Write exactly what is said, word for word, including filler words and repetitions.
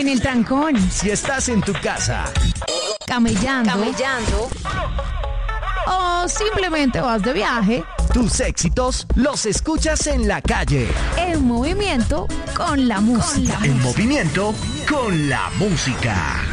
en el trancón, Si estás en tu casa, camellando, Camellando. o simplemente vas de viaje, tus éxitos los escuchas en la calle. en movimiento con la música. En movimiento con la música.